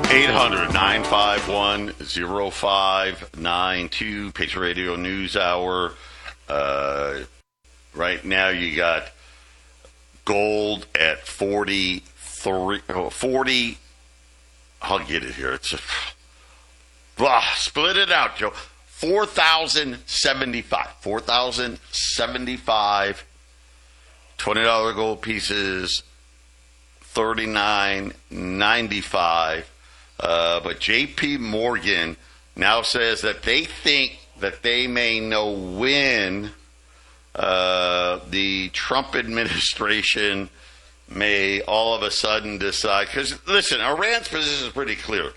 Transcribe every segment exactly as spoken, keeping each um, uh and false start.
eight hundred, nine five one, oh five nine two, Patriot Radio News Hour. Uh, right now you got gold at forty-three, oh, forty. I'll get it here. It's a, blah, split it out, Joe. four thousand seventy-five. four thousand seventy-five. twenty dollar gold pieces, thirty-nine ninety-five. Uh, but J P Morgan now says that they think that they may know when uh, the Trump administration may all of a sudden decide. Because, listen, Iran's position is pretty clear.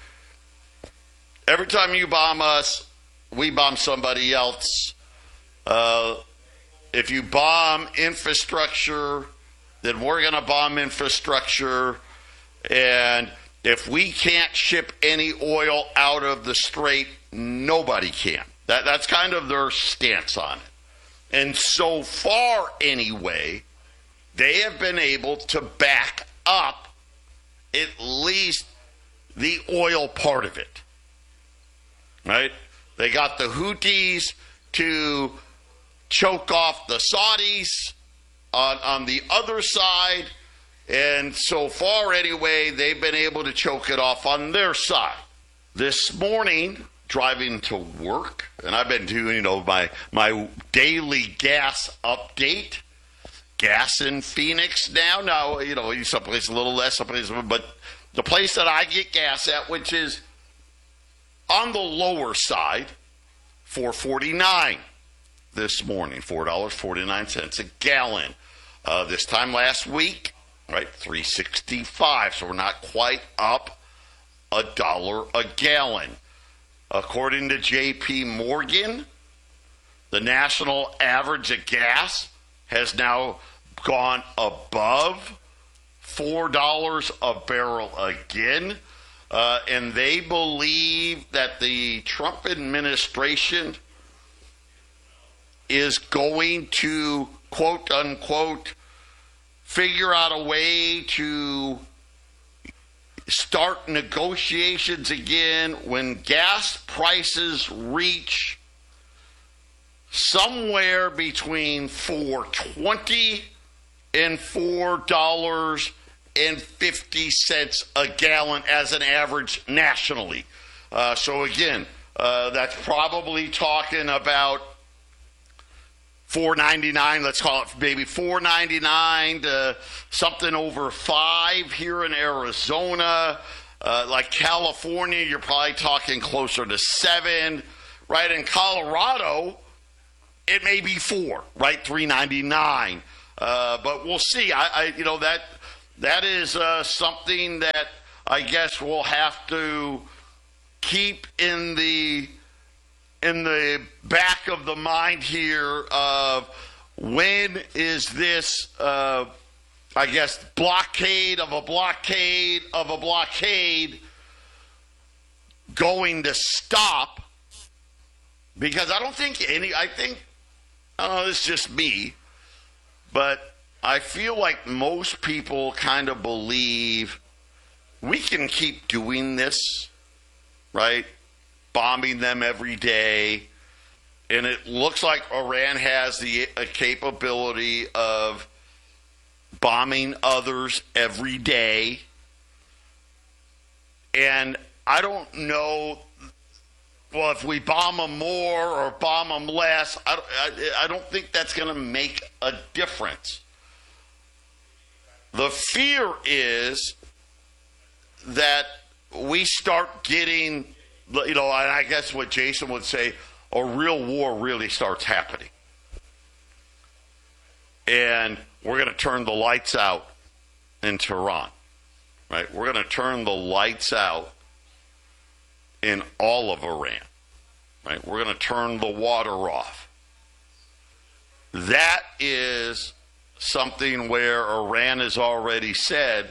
Every time you bomb us, we bomb somebody else. Uh, if you bomb infrastructure, then we're going to bomb infrastructure. And if we can't ship any oil out of the Strait, nobody can. That, that's kind of their stance on it. And so far, anyway, they have been able to back up at least the oil part of it. Right? They got the Houthis to choke off the Saudis on, on the other side. And so far, anyway, they've been able to choke it off on their side. This morning, driving to work, and I've been doing, you know, my, my daily gas update. Gas in Phoenix now. Now, you know, someplace a little less, someplace, but the place that I get gas at, which is on the lower side, four forty-nine this morning, four dollars and forty-nine cents a gallon. Uh, this time last week, right, three sixty-five. So we're not quite up a dollar a gallon. According to J P Morgan, the national average of gas has now gone above four dollars a barrel again. Uh, and they believe that the Trump administration is going to, quote unquote, figure out a way to start negotiations again when gas prices reach somewhere between four twenty and four dollars and fifty cents a gallon as an average nationally. Uh, so again, uh, that's probably talking about four ninety-nine. Let's call it maybe four ninety-nine to something over five here in Arizona. Uh, like California, you're probably talking closer to seven. Right in Colorado, it may be four, right? three ninety-nine. Uh, but we'll see. I, I, you know, that that is uh, something that I guess we'll have to keep in the in the back of the mind here of when is this, uh, I guess, blockade of a blockade of a blockade going to stop? Because I don't think any, I think, I don't know, this is just me, but I feel like most people kind of believe we can keep doing this, right? Bombing them every day. And it looks like Iran has the uh, capability of bombing others every day. And I don't know, well, if we bomb them more or bomb them less, I, I, I don't think that's going to make a difference. The fear is that we start getting, you know, and I guess what Jason would say, a real war really starts happening. And we're going to turn the lights out in Tehran, right? We're going to turn the lights out in all of Iran, right? We're going to turn the water off. That is something where Iran has already said,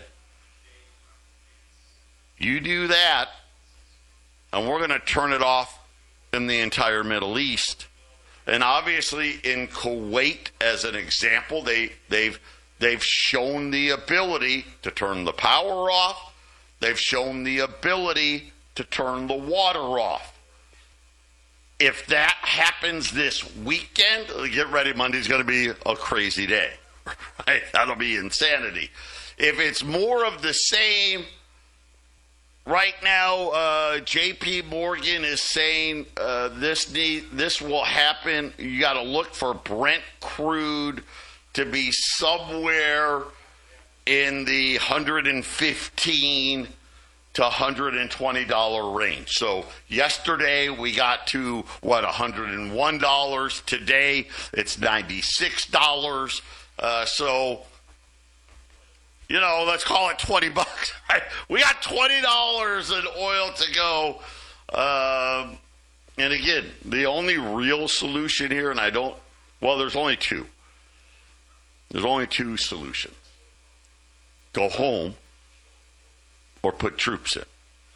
you do that, and we're going to turn it off in the entire Middle East. And obviously in Kuwait, as an example, they, they've they've shown the ability to turn the power off, They've shown the ability to turn the water off. If that happens this weekend, get ready, Monday's going to be a crazy day. Right? That'll be insanity. If it's more of the same, right now, uh, J P Morgan is saying uh, this need, this will happen. You got to look for Brent crude to be somewhere in the one hundred fifteen to one hundred twenty dollars range. So yesterday we got to, what, one hundred one dollars. Today it's ninety-six dollars. Uh, so, you know, let's call it twenty bucks. We got twenty dollars in oil to go. Um, and again, the only real solution here, and I don't, well, there's only two. There's only two solutions. Go home or put troops in.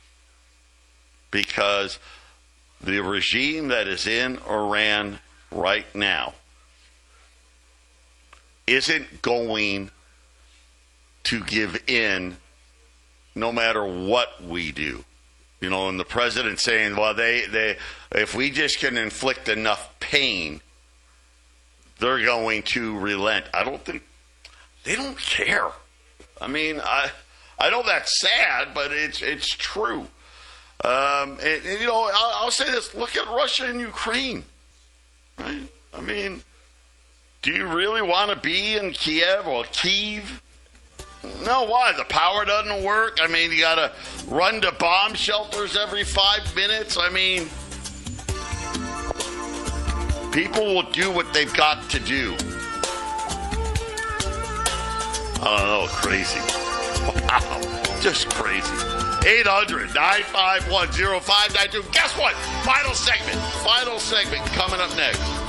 Because the regime that is in Iran right now isn't going to give in no matter what we do. You know, and the president saying, well, they, they if we just can inflict enough pain, they're going to relent. I don't think, they don't care. I mean, I I know that's sad, but it's it's true. Um, and, and, you know, I'll, I'll say this. Look at Russia and Ukraine. Right? I mean, do you really want to be in Kiev or Kyiv? No, why? The power doesn't work. I mean, you got to run to bomb shelters every five minutes. I mean, people will do what they've got to do. I don't know, crazy. Wow, just crazy. eight hundred, nine five one, oh five nine two. Guess what? Final segment. Final segment coming up next.